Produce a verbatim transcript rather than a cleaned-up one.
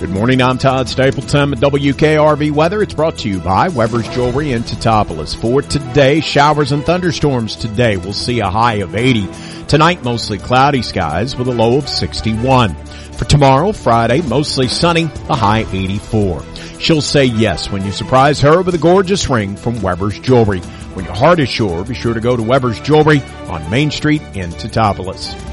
Good morning, I'm Todd Stapleton at W K R V Weather. It's brought to you by Weber's Jewelry in Teutopolis. For today, showers and thunderstorms today. We'll see a high of eighty. Tonight, mostly cloudy skies with a low of sixty-one. For tomorrow, Friday, mostly sunny, a high eighty-four. She'll say yes when you surprise her with a gorgeous ring from Weber's Jewelry. When your heart is sure, be sure to go to Weber's Jewelry on Main Street in Teutopolis.